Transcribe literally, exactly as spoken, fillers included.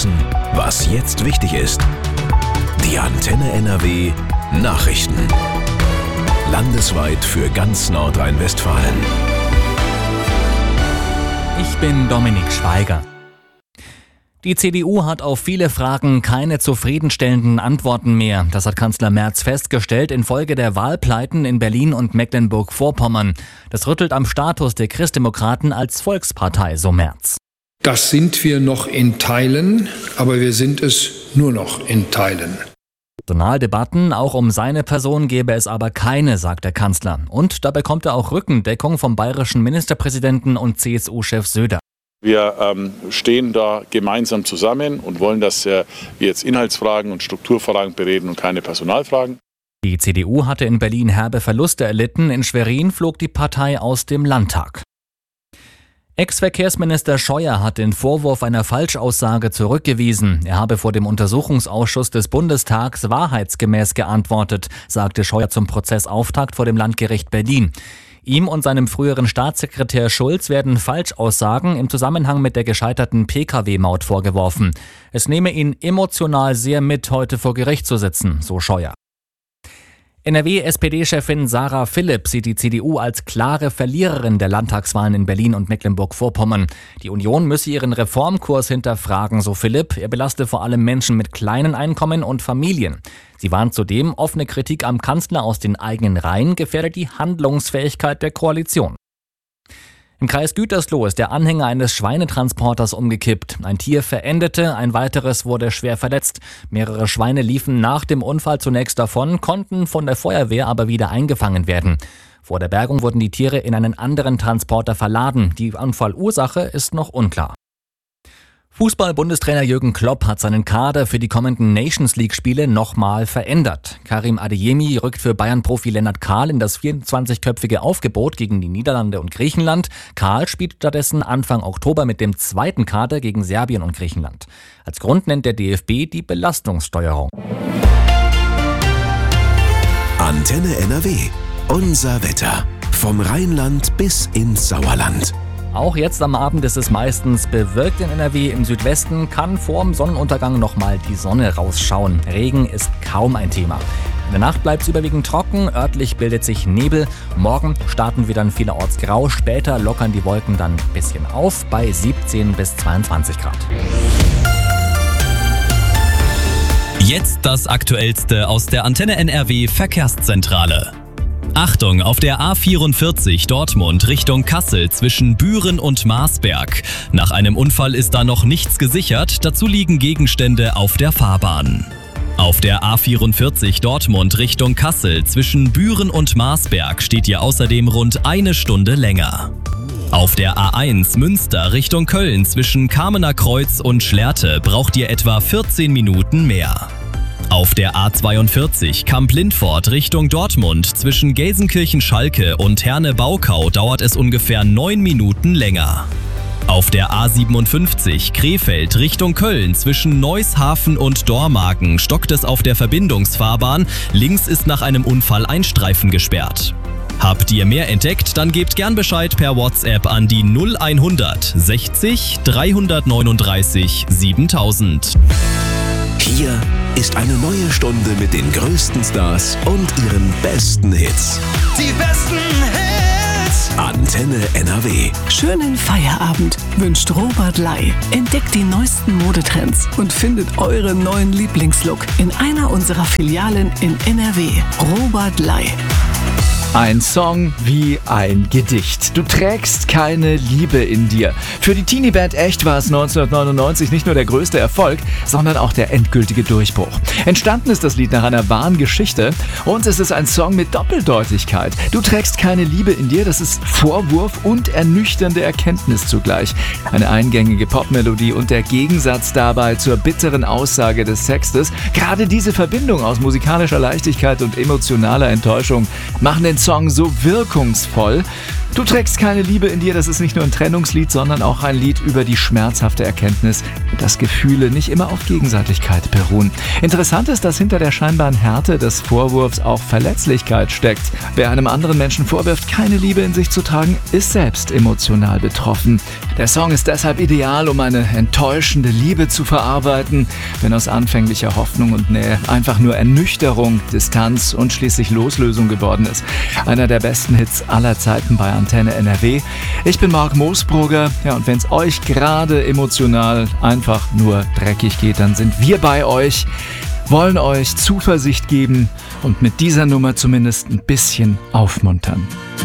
wissen, was jetzt wichtig ist. Die Antenne N R W Nachrichten. Landesweit für ganz Nordrhein-Westfalen. Ich bin Dominik Schweiger. Die C D U hat auf viele Fragen keine zufriedenstellenden Antworten mehr. Das hat Kanzler Merz festgestellt infolge der Wahlpleiten in Berlin und Mecklenburg-Vorpommern. Das rüttelt am Status der Christdemokraten als Volkspartei, so Merz. Das sind wir noch in Teilen, aber wir sind es nur noch in Teilen. Personaldebatten, auch um seine Person, gäbe es aber keine, sagt der Kanzler. Und da bekommt er auch Rückendeckung vom bayerischen Ministerpräsidenten und C S U-Chef Söder. Wir ähm, stehen da gemeinsam zusammen und wollen, dass äh, wir jetzt Inhaltsfragen und Strukturfragen bereden und keine Personalfragen. Die C D U hatte in Berlin herbe Verluste erlitten. In Schwerin flog die Partei aus dem Landtag. Ex-Verkehrsminister Scheuer hat den Vorwurf einer Falschaussage zurückgewiesen. Er habe vor dem Untersuchungsausschuss des Bundestags wahrheitsgemäß geantwortet, sagte Scheuer zum Prozessauftakt vor dem Landgericht Berlin. Ihm und seinem früheren Staatssekretär Schulz werden Falschaussagen im Zusammenhang mit der gescheiterten P K W-Maut vorgeworfen. Es nehme ihn emotional sehr mit, heute vor Gericht zu sitzen, so Scheuer. N R W-S P D-Chefin Sarah Philipp sieht die C D U als klare Verliererin der Landtagswahlen in Berlin und Mecklenburg-Vorpommern. Die Union müsse ihren Reformkurs hinterfragen, so Philipp. Er belaste vor allem Menschen mit kleinen Einkommen und Familien. Sie warnt zudem, offene Kritik am Kanzler aus den eigenen Reihen gefährde die Handlungsfähigkeit der Koalition. Im Kreis Gütersloh ist der Anhänger eines Schweinetransporters umgekippt. Ein Tier verendete, ein weiteres wurde schwer verletzt. Mehrere Schweine liefen nach dem Unfall zunächst davon, konnten von der Feuerwehr aber wieder eingefangen werden. Vor der Bergung wurden die Tiere in einen anderen Transporter verladen. Die Unfallursache ist noch unklar. Fußball-Bundestrainer Jürgen Klopp hat seinen Kader für die kommenden Nations-League-Spiele nochmal verändert. Karim Adeyemi rückt für Bayern-Profi Lennart Kahl in das vierundzwanzigköpfige Aufgebot gegen die Niederlande und Griechenland. Kahl spielt stattdessen Anfang Oktober mit dem zweiten Kader gegen Serbien und Griechenland. Als Grund nennt der D F B die Belastungssteuerung. Antenne N R W. Unser Wetter. Vom Rheinland bis ins Sauerland. Auch jetzt am Abend ist es meistens bewölkt in N R W. Im Südwesten kann vorm Sonnenuntergang nochmal die Sonne rausschauen. Regen ist kaum ein Thema. In der Nacht bleibt es überwiegend trocken, örtlich bildet sich Nebel. Morgen starten wir dann vielerorts grau, später lockern die Wolken dann ein bisschen auf bei siebzehn bis zweiundzwanzig Grad. Jetzt das Aktuellste aus der Antenne N R W Verkehrszentrale. Achtung, auf der A vierundvierzig Dortmund Richtung Kassel zwischen Büren und Marsberg. Nach einem Unfall ist da noch nichts gesichert, dazu liegen Gegenstände auf der Fahrbahn. Auf der A vierundvierzig Dortmund Richtung Kassel zwischen Büren und Marsberg steht ihr außerdem rund eine Stunde länger. Auf der A eins Münster Richtung Köln zwischen Kamener Kreuz und Schlerte braucht ihr etwa vierzehn Minuten mehr. Auf der A zweiundvierzig Kamp-Lindfort Richtung Dortmund zwischen Gelsenkirchen-Schalke und Herne-Baukau dauert es ungefähr neun Minuten länger. Auf der A siebenundfünfzig Krefeld Richtung Köln zwischen Neushafen und Dormagen stockt es auf der Verbindungsfahrbahn. Links ist nach einem Unfall ein Streifen gesperrt. Habt ihr mehr entdeckt, dann gebt gern Bescheid per WhatsApp an die null hundert sechzig dreihundertneununddreißig siebentausend. Hier ist eine neue Stunde mit den größten Stars und ihren besten Hits. Die besten Hits! Antenne N R W. Schönen Feierabend wünscht Robert Ley. Entdeckt die neuesten Modetrends und findet euren neuen Lieblingslook in einer unserer Filialen in N R W. Robert Ley. Ein Song wie ein Gedicht. Du trägst keine Liebe in dir. Für die Teenie-Band Echt war es neunzehnhundertneunundneunzig nicht nur der größte Erfolg, sondern auch der endgültige Durchbruch. Entstanden ist das Lied nach einer wahren Geschichte und es ist ein Song mit Doppeldeutigkeit. Du trägst keine Liebe in dir, das ist Vorwurf und ernüchternde Erkenntnis zugleich. Eine eingängige Popmelodie und der Gegensatz dabei zur bitteren Aussage des Textes. Gerade diese Verbindung aus musikalischer Leichtigkeit und emotionaler Enttäuschung machen den Song so wirkungsvoll. Du trägst keine Liebe in dir, das ist nicht nur ein Trennungslied, sondern auch ein Lied über die schmerzhafte Erkenntnis, dass Gefühle nicht immer auf Gegenseitigkeit beruhen. Interessant ist, dass hinter der scheinbaren Härte des Vorwurfs auch Verletzlichkeit steckt. Wer einem anderen Menschen vorwirft, keine Liebe in sich zu tragen, ist selbst emotional betroffen. Der Song ist deshalb ideal, um eine enttäuschende Liebe zu verarbeiten, wenn aus anfänglicher Hoffnung und Nähe einfach nur Ernüchterung, Distanz und schließlich Loslösung geworden ist. Einer der besten Hits aller Zeiten bei Antenne N R W. Ich bin Marc Moosbrugger. Ja, und wenn es euch gerade emotional einfach nur dreckig geht, dann sind wir bei euch, wollen euch Zuversicht geben und mit dieser Nummer zumindest ein bisschen aufmuntern.